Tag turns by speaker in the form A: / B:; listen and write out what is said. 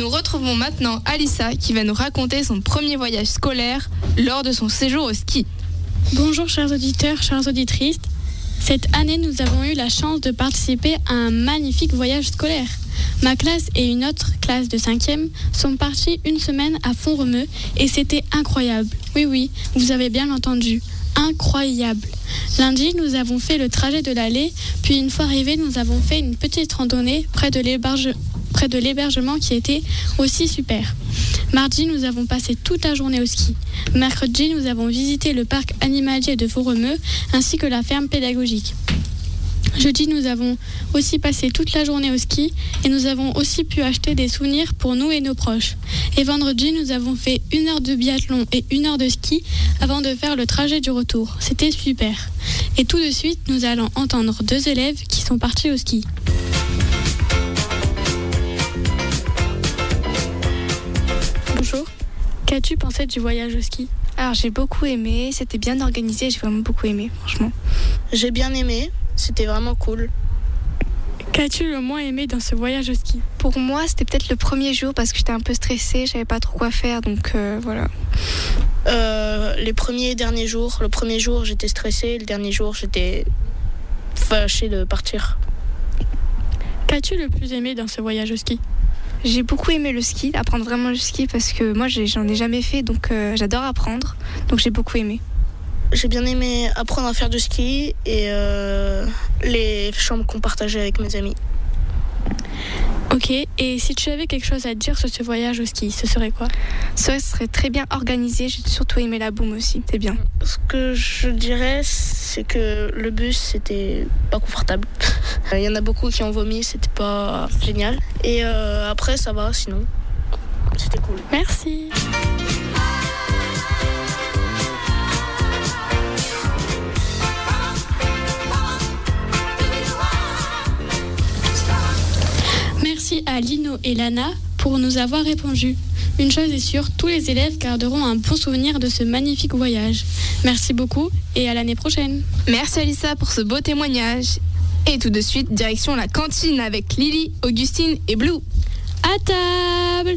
A: Nous retrouvons maintenant Alissa qui va nous raconter son premier voyage scolaire lors de son séjour au ski.
B: Bonjour chers auditeurs, chères auditrices. Cette année, nous avons eu la chance de participer à un magnifique voyage scolaire. Ma classe et une autre classe de 5e sont partis une semaine à Font-Romeu et c'était incroyable. Oui, vous avez bien entendu. Incroyable. Lundi, nous avons fait le trajet de l'aller, puis une fois arrivés, nous avons fait une petite randonnée près de l'hébergement qui était aussi super. Mardi, nous avons passé toute la journée au ski. Mercredi, nous avons visité le parc animalier de Font-Romeu ainsi que la ferme pédagogique. Jeudi, nous avons aussi passé toute la journée au ski et nous avons aussi pu acheter des souvenirs pour nous et nos proches. Et vendredi, nous avons fait 1 heure de biathlon et 1 heure de ski avant de faire le trajet du retour. C'était super. Et tout de suite, nous allons entendre 2 élèves qui sont partis au ski. Bonjour, qu'as-tu pensé du voyage au ski ?
C: Alors j'ai beaucoup aimé, c'était bien organisé, j'ai vraiment beaucoup aimé, franchement.
D: J'ai bien aimé, c'était vraiment cool.
B: Qu'as-tu le moins aimé dans ce voyage au ski ?
C: Pour moi, c'était peut-être le premier jour parce que j'étais un peu stressée, je savais pas trop quoi faire, donc voilà.
D: Les premiers et derniers jours, le premier jour j'étais stressée, le dernier jour j'étais fâchée de partir.
B: Qu'as-tu le plus aimé dans ce voyage au ski ?
C: J'ai beaucoup aimé le ski, apprendre vraiment le ski parce que moi j'en ai jamais fait, donc j'adore apprendre, donc j'ai beaucoup aimé.
D: J'ai bien aimé apprendre à faire du ski et les chambres qu'on partageait avec mes amis.
B: Ok, et si tu avais quelque chose à dire sur ce voyage au ski, ce serait quoi ?
C: Ça serait très bien organisé, j'ai surtout aimé la boum aussi, c'est bien.
D: Ce que je dirais, c'est que le bus, c'était pas confortable. Il y en a beaucoup qui ont vomi, c'était pas génial. Et après, ça va, sinon, c'était cool.
B: Merci. Merci à Lino et Lana pour nous avoir répondu. Une chose est sûre, tous les élèves garderont un bon souvenir de ce magnifique voyage. Merci beaucoup et à l'année prochaine.
A: Merci Alissa pour ce beau témoignage. Et tout de suite, direction la cantine avec Lily, Augustine et Blue.
B: À table!